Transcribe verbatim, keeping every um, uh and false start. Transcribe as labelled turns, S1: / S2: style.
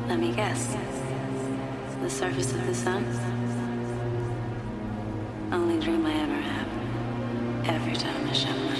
S1: Let me guess. The surface of the sun? Only dream I ever have. Every time I shut my